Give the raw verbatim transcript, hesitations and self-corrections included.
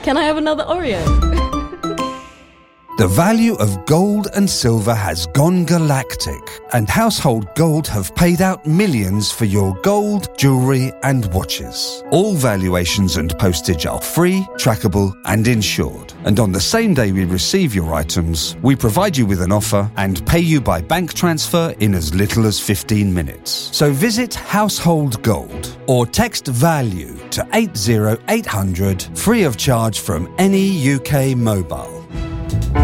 Can I have another Oreo? The value of gold and silver has gone galactic, and Household Gold have paid out millions for your gold, jewellery and watches. All valuations and postage are free, trackable and insured. And on the same day we receive your items, we provide you with an offer and pay you by bank transfer in as little as fifteen minutes. So visit Household Gold or text VALUE to eight zero eight hundred free of charge from any U K mobile.